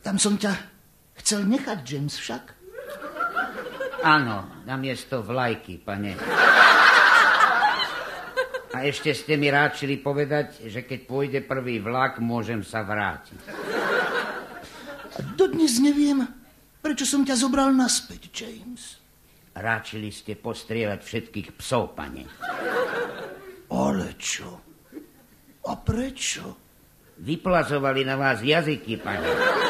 Tam som ťa chcel nechať, James, však. Áno, namiesto vlajky, pane. A ešte ste mi ráčili povedať, že keď pôjde prvý vlak, môžem sa vrátiť. A dodnes neviem, prečo som ťa zobral naspäť, James. Ráčili ste postrieľať všetkých psov, pane. Ale čo? A prečo? Vyplazovali na vás jazyky, pane.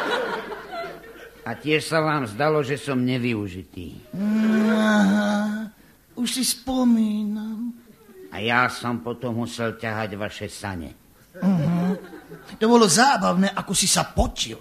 A tiež sa vám zdalo, že som nevyužitý. Aha, už si spomínam. A ja som potom musel ťahať vaše sane. To bolo zábavné, ako si sa potil.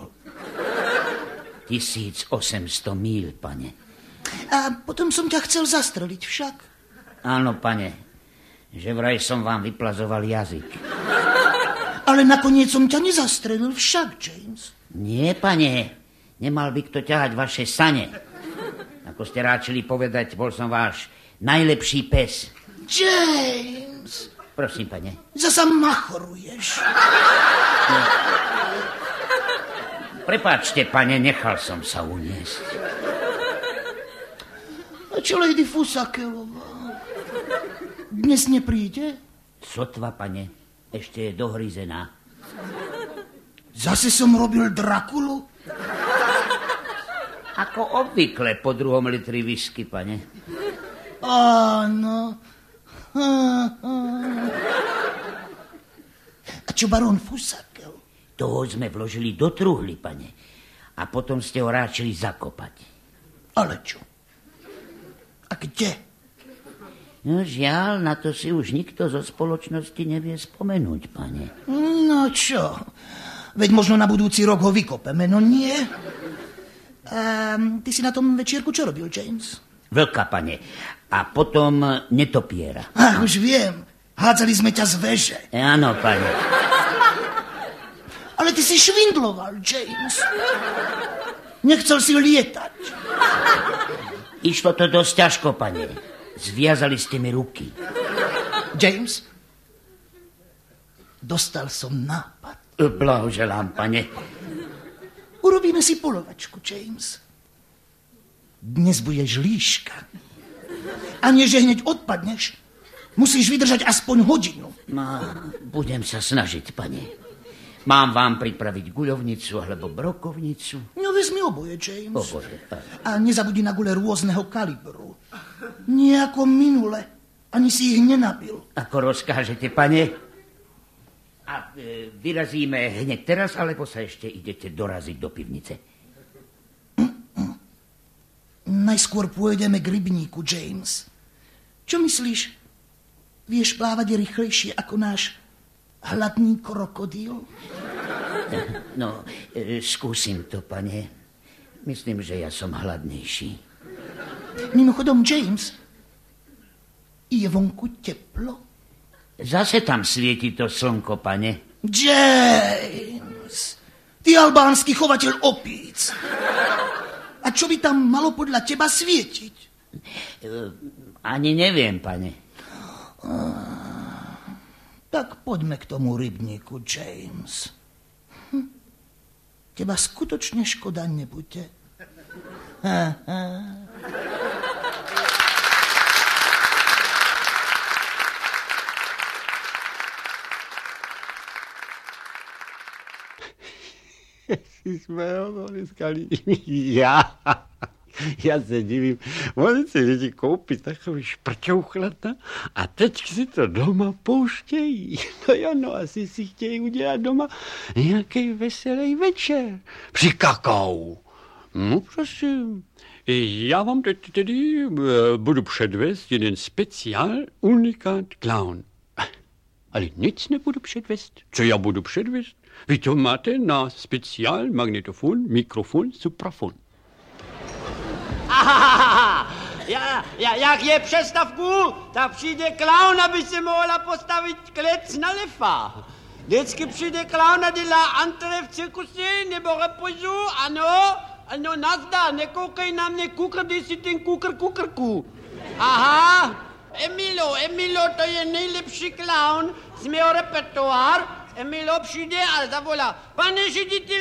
1800 míľ, pane. A potom som ťa chcel zastreliť však. Áno, pane, že vraj som vám vyplazoval jazyk. Ale nakoniec som ťa nezastrelil však, James. Nie, pane, nemal by kto ťahať vaše sane. Ako ste ráčili povedať, bol som váš najlepší pes. James! Prosím, pane. Zasa machoruješ. Prepáčte, pane, nechal som sa uniesť. A čo Lady Fusakelová? Dnes nepríde? Sotva, pane, ešte je dohryzená. Zase som robil Drakulu? Ako obvykle po 2. litri whisky, pane. Áno. A čo barón Fusakel? Toho sme vložili do truhly, pane. A potom ste ho ráčili zakopať. Ale čo? A kde? No žiaľ, na to si už nikto zo spoločnosti nevie spomenúť, pane. No čo? Veď možno na budúci rok ho vykopeme, no nie? Ty si na tom večierku čo robil, James? Vlka, pane. A potom netopiera. Ach, už viem. Hádzali sme ťa z veže. Áno, pane. Ale ty si švindloval, James. Nechcel si lietať. Išlo to dosť ťažko, pane. Zviazali ste mi ruky. James, dostal som nápad. Blahoželám, pane. Urobíme si polovačku, James. Dnes budeš líška. A nie, že hneď odpadneš. Musíš vydržať aspoň hodinu. Budem sa snažiť, pane. Mám vám pripraviť guľovnicu alebo brokovnicu? No vezmi oboje, James. Oboje. A nezabudni na gule rôzneho kalibru. Nie ako minule. Ani si ich nenabil. Ako rozkážete, pane? A vyrazíme hneď teraz, alebo sa ešte idete doraziť do pivnice? Najskôr pôjdeme k rybníku, James. Čo myslíš? Vieš plávať rýchlejšie ako náš hladný krokodíl? No, skúsim to, pane. Myslím, že ja som hladnejší. Mimochodom, James, je vonku teplo? Zase tam svieti to slnko, pane. James, ty albánsky chovateľ opíc. A čo by tam malo podľa teba svietiť? Ani neviem, pane. Tak poďme k tomu rybníku, James. Teba skutočne škoda nebude. Já se divím, oni si lidi koupí takový šprťouchlata a teď si to doma pouštějí. No jo, no asi si chtějí udělat doma nějaký veselý večer. Při kakao. No prosím. Já vám teď tedy budu předvést jeden speciál unikát clown. Ale nic nebudu předvést. Co já budu předvést? Vy to máte na speciál magnetofon, mikrofon, suprafon. Jak je přestavku, tak přijde klaun, aby se mohla postavit klec na lefa. Vždycky přijde klaun a dělá antre v cirkuse nebo repozu, ano, nazdar, nekoukej na mě, kukr, dej si ten kukrku. Aha, Emilo, to je nejlepší klaun z mého repertoár. Emilo přijde a zavolá, pane ředitel,